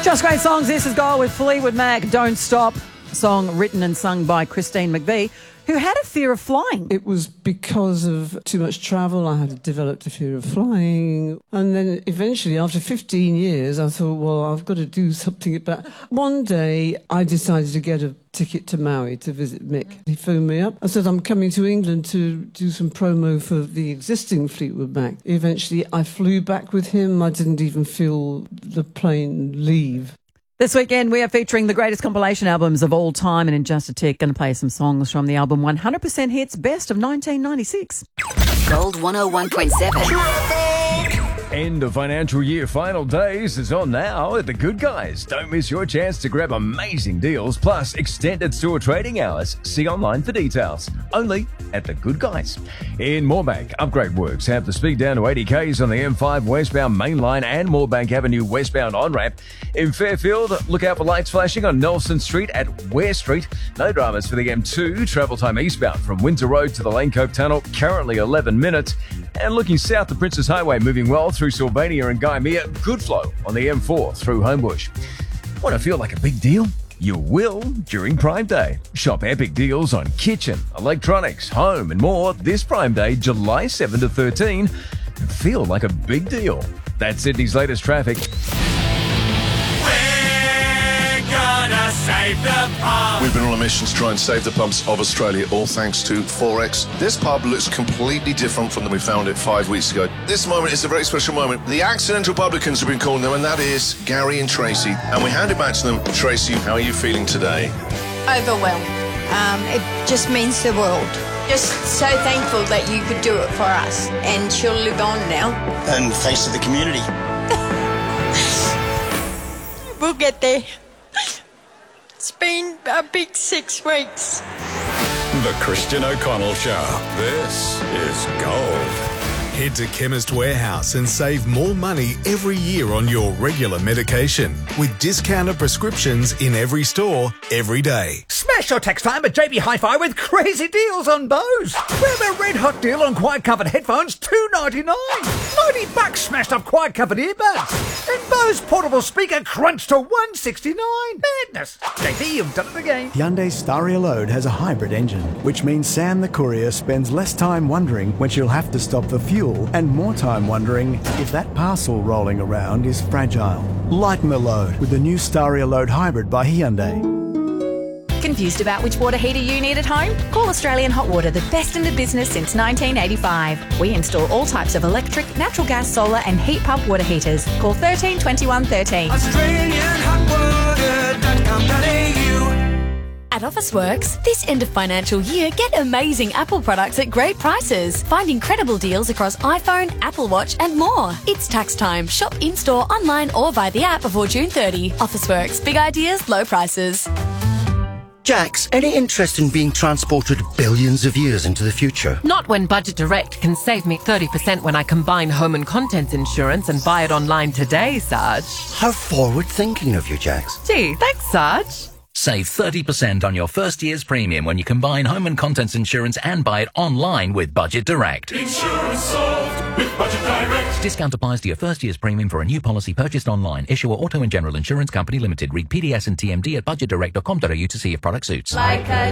Just great songs. This is Goal with Fleetwood Mac. Don't Stop. Song written and sung by Christine McVie, who had a fear of flying. It was because of too much travel. I had developed a fear of flying. And then eventually, after 15 years, I thought, well, I've got to do something about it. One day, I decided to get a ticket to Maui to visit Mick. He phoned me up. I said, I'm coming to England to do some promo for the existing Fleetwood Mac. Eventually, I flew back with him. I didn't even feel the plane leave. This weekend, we are featuring the greatest compilation albums of all time, and in just a tick, going to play some songs from the album 100% Hits Best of 1996. Gold 101.7. End of financial year final days is on now at The Good Guys. Don't miss your chance to grab amazing deals plus extended store trading hours. See online for details. Only at The Good Guys. In Moorebank, upgrade works have the speed down to 80 k's on the M5 westbound main line and Moorebank Avenue westbound on-ramp. In Fairfield, look out for lights flashing on Nelson Street at Ware Street. No dramas for the M2. Travel time eastbound from Windsor Road to the Lane Cove Tunnel, currently 11 minutes. And looking south, the Princess Highway moving well through Sylvania and Gymea. Good flow on the M4 through Homebush. Want to feel like a big deal? You will during Prime Day. Shop epic deals on kitchen, electronics, home and more this Prime Day, July 7 to 13. And feel like a big deal. That's Sydney's latest traffic. Save the pub. We've been on a mission to try and save the pubs of Australia, all thanks to Forex. This pub looks completely different from when we found it 5 weeks ago. This moment is a very special moment. The accidental publicans have been calling them, and that is Gary and Tracy. And we hand it back to them. Tracy, how are you feeling today? Overwhelmed. It just means the world. Just so thankful that you could do it for us. And she'll live on now. And thanks to the community. We'll get there. It's been a big 6 weeks. The Christian O'Connell Show. This is Gold. Head to Chemist Warehouse and save more money every year on your regular medication with discounted prescriptions in every store, every day. Smash your tax time at JB Hi-Fi with crazy deals on Bose. Grab a red hot deal on quiet comfort headphones, $2.99. $90 smashed up quiet comfort earbuds. And Bose portable speaker crunched to $169. Madness. JB, you've done it again. Hyundai Staria Load has a hybrid engine, which means Sam the courier spends less time wondering when she'll have to stop for fuel and more time wondering if that parcel rolling around is fragile. Lighten the load with the new Staria Load Hybrid by Hyundai. Confused about which water heater you need at home? Call Australian Hot Water, the best in the business since 1985. We install all types of electric, natural gas, solar and heat pump water heaters. Call 13 21 13. AustralianHotWater.com.au. At Officeworks, this end of financial year, get amazing Apple products at great prices. Find incredible deals across iPhone, Apple Watch and more. It's tax time. Shop in-store, online or via the app before June 30. Officeworks. Big ideas, low prices. Jax, any interest in being transported billions of years into the future? Not when Budget Direct can save me 30% when I combine home and contents insurance and buy it online today, Sarge. How forward-thinking of you, Jax. Gee, thanks, Sarge. Save 30% on your first year's premium when you combine home and contents insurance and buy it online with Budget Direct. Insurance solved with Budget Direct. Discount applies to your first year's premium for a new policy purchased online. Issuer Auto and General Insurance Company Limited. Read PDS and TMD at budgetdirect.com.au to see if product suits. Like a